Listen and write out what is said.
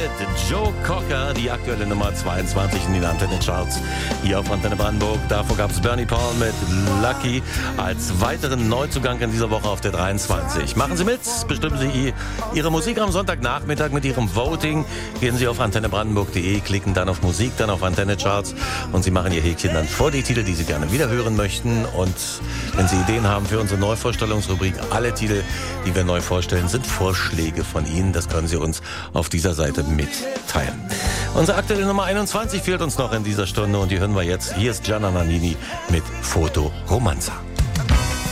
mit Joe Cocker, die aktuelle Nummer 22 in den Antenne-Charts hier auf Antenne Brandenburg. Davor gab es Bernie Paul mit Lucky als weiteren Neuzugang in dieser Woche auf der 23. Machen Sie mit, bestimmen Sie Ihre Musik am Sonntagnachmittag mit Ihrem Voting. Gehen Sie auf antennebrandenburg.de, klicken dann auf Musik, dann auf Antenne-Charts und Sie machen Ihr Häkchen dann vor die Titel, die Sie gerne wieder hören möchten. Und wenn Sie Ideen haben für unsere Neuvorstellungsrubrik, alle Titel, die wir neu vorstellen, sind Vorschläge von Ihnen. Das können Sie uns auf dieser Seite mitteilen. Unsere aktuelle Nummer 21 fehlt uns noch in dieser Stunde und die hören wir jetzt. Hier ist Gianna Nannini mit Foto Romanza.